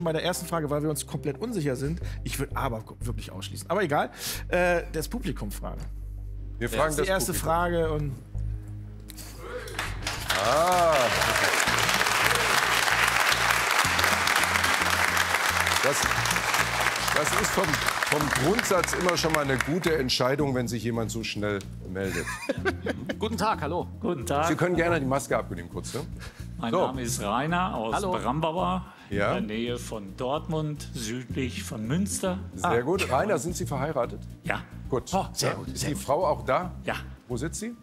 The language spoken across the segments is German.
Bei der ersten Frage, weil wir uns komplett unsicher sind. Ich würde aber wirklich ausschließen. Aber egal. Das Publikum fragen. Wir fragen das ist die erste Publikum. Frage und. Das ist vom Grundsatz immer schon mal eine gute Entscheidung, wenn sich jemand so schnell meldet. Guten Tag, hallo. Guten Tag. Sie können gerne die Maske abnehmen, kurz. Ne? Mein So. Name ist Rainer aus Hallo. Brambauer, Ja. in der Nähe von Dortmund, südlich von Münster. Sehr gut. Rainer, sind Sie verheiratet? Ja, Gut. Oh, sehr gut. Ist die Frau auch da? ja. Wo sitzt sie?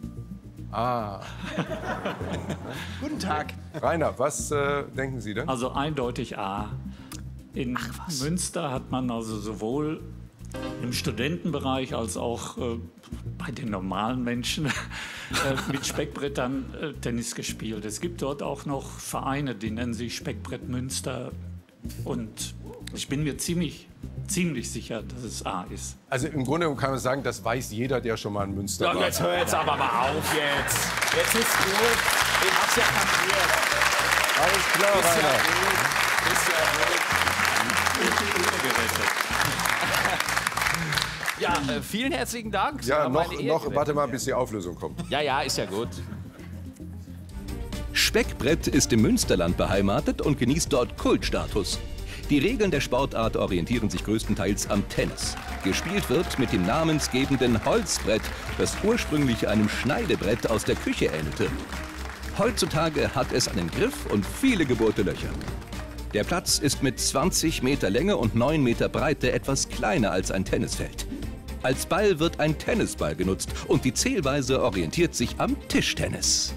Guten Tag. Rainer, was denken Sie denn? Also eindeutig A. In Münster hat man also sowohl im Studentenbereich als auch bei den normalen Menschen mit Speckbrettern Tennis gespielt. Es gibt dort auch noch Vereine, die nennen sich Speckbrett Münster. Und ich bin mir ziemlich sicher, dass es A ist. Also im Grunde kann man sagen, das weiß jeder, der schon mal in Münster Ja, war. jetzt hör jetzt aber mal auf jetzt. Jetzt ist gut. Ich hab's ja kapiert. Alles klar, Ist ja Rainer. gut. Ist ja gut. Ja, vielen herzlichen Dank. Sie Ja, haben noch, meine Ehre noch gerettet. warte mal, bis die Auflösung kommt. Ja, ja, ist ja gut. Speckbrett ist im Münsterland beheimatet und genießt dort Kultstatus. Die Regeln der Sportart orientieren sich größtenteils am Tennis. Gespielt wird mit dem namensgebenden Holzbrett, das ursprünglich einem Schneidebrett aus der Küche ähnelte. Heutzutage hat es einen Griff und viele gebohrte Löcher. Der Platz ist mit 20 Meter Länge und 9 Meter Breite etwas kleiner als ein Tennisfeld. Als Ball wird ein Tennisball genutzt und die Zählweise orientiert sich am Tischtennis.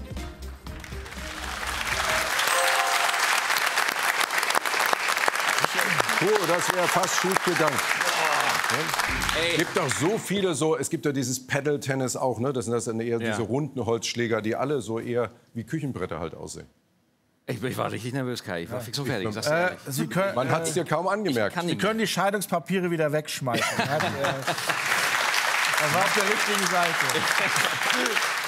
Oh, das wäre fast schief gegangen. Es gibt doch so viele so, es gibt ja dieses Paddle-Tennis auch, ne? Das sind dann eher diese runden Holzschläger, die alle so eher wie Küchenbretter halt aussehen. Ich war richtig nervös, Kai. Ich war fix und fertig. sag's dir ehrlich. Sie können, Man hat es dir kaum angemerkt. kann Sie können die Scheidungspapiere wieder wegschmeißen. Das war auf der richtigen Seite.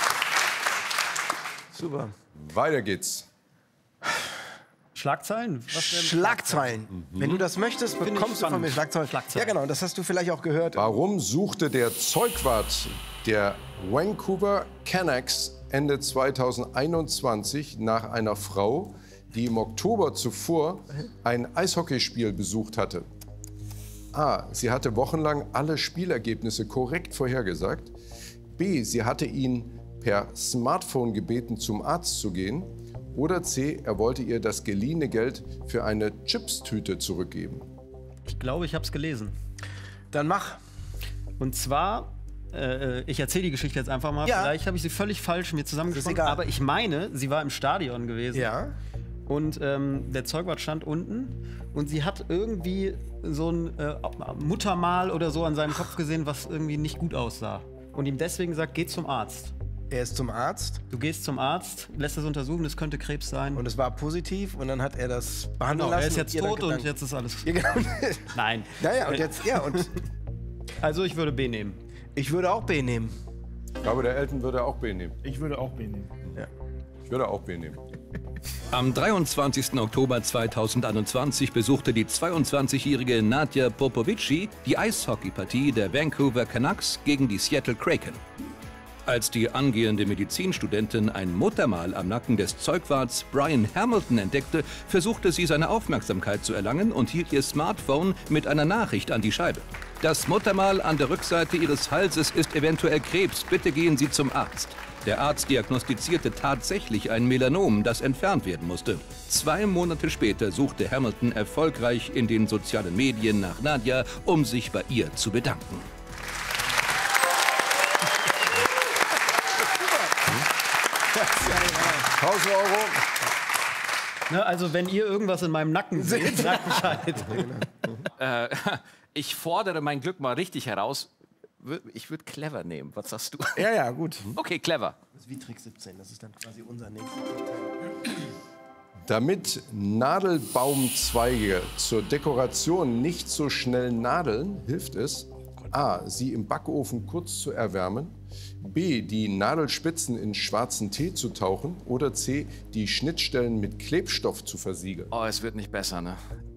Super. Weiter geht's. Schlagzeilen? Schlagzeilen. Wenn du das möchtest, bekommst du von mir Schlagzeilen. Ja, genau, das hast du vielleicht auch gehört. Warum suchte der Zeugwart der Vancouver Canucks Ende 2021 nach einer Frau, die im Oktober zuvor ein Eishockeyspiel besucht hatte? A. Sie hatte wochenlang alle Spielergebnisse korrekt vorhergesagt. B. Sie hatte ihn per Smartphone gebeten, zum Arzt zu gehen. Oder C. Er wollte ihr das geliehene Geld für eine Chipstüte zurückgeben. Ich glaube, ich habe es gelesen. Dann mach. Und zwar, ich erzähle die Geschichte jetzt einfach mal. Ja. Vielleicht habe ich sie völlig falsch mir zusammengesponnen. egal. Aber ich meine, sie war im Stadion gewesen. Ja. Und der Zeugwart stand unten. Und sie hat irgendwie so ein Muttermal oder so an seinem Kopf gesehen, was irgendwie nicht gut aussah. Und ihm deswegen gesagt, geh zum Arzt. Er ist zum Arzt Du gehst zum Arzt, lässt das untersuchen, es könnte Krebs sein. und es war positiv und dann hat er das behandeln Genau, lassen. er ist jetzt ihr dann tot und Gedanken- jetzt ist alles. Ja, genau. Nein. Naja, und jetzt, ja, und Also ich würde B nehmen. ich würde auch B nehmen. Ich glaube, der Elton würde auch B nehmen. Ich würde auch B nehmen. Ich würde auch B nehmen. Am 23. Oktober 2021 besuchte die 22-jährige Nadja Popovici die Eishockeypartie der Vancouver Canucks gegen die Seattle Kraken. Als die angehende Medizinstudentin ein Muttermal am Nacken des Zeugwarts Brian Hamilton entdeckte, versuchte sie seine Aufmerksamkeit zu erlangen und hielt ihr Smartphone mit einer Nachricht an die Scheibe. Das Muttermal an der Rückseite ihres Halses ist eventuell Krebs. Bitte gehen Sie zum Arzt. Der Arzt diagnostizierte tatsächlich ein Melanom, das entfernt werden musste. 2 Monate später suchte Hamilton erfolgreich in den sozialen Medien nach Nadja, um sich bei ihr zu bedanken. €1000. Ne, also wenn ihr irgendwas in meinem Nacken seht, sagt Bescheid. Ich fordere mein Glück mal richtig heraus. Ich würde clever nehmen. Was sagst du? Ja, ja, gut. Okay, clever. Das ist wie Trick 17, das ist dann quasi unser nächstes. Damit Nadelbaumzweige zur Dekoration nicht so schnell nadeln, hilft es, A. sie im Backofen kurz zu erwärmen, B. die Nadelspitzen in schwarzen Tee zu tauchen oder C. die Schnittstellen mit Klebstoff zu versiegeln. Oh, es wird nicht besser, ne?